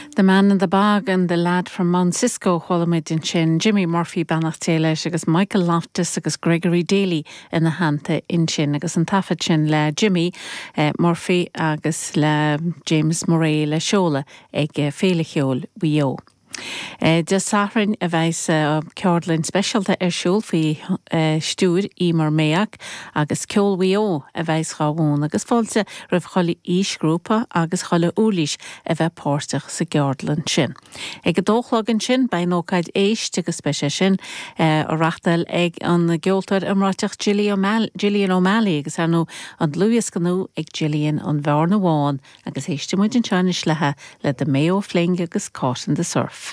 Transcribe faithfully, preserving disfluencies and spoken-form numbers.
The man in the bag and the lad from Mount Cisco Hulamid in Chin, Jimmy Murphy Banach Taylor, agus Michael Loftus agus Gregory Daly in the Hanta in Chin, agus an Tafa Chin le Jimmy uh, Murphy agus le James Murray le Shola ag uh, Féile Cheol Wio. Uh, de Sahrin a bheits uh, Ceordlin specialta ar siúl fi uh, stúr Ímar Méach agus Ceol Wio a bheits gáhún agus fáilte rah chola ísgrúpa agus chola úlís a bheith pórteach sa Ceordlin sin. Ag a dóchlagan sin bei nócaid éist agus speise sin uh, a rachtal ag an geoltar amráteach Gillian O'Malley agus anú an Lewis ganú ag Gillian an Bharna Bháin agus éiste muid an tseannis lethe le de Mayo Fling agus Caught in the Surf.